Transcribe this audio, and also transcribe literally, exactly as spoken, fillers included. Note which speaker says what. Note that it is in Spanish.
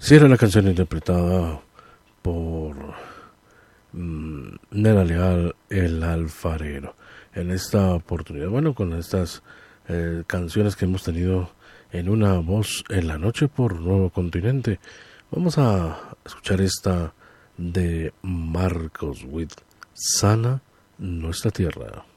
Speaker 1: Sí, era la canción interpretada por mm, Nena Leal, el alfarero. En esta oportunidad, bueno, con estas eh, canciones que hemos tenido en Una Voz en la Noche por Nuevo Continente, vamos a escuchar esta de Marcos Witt, Sana Nuestra Tierra.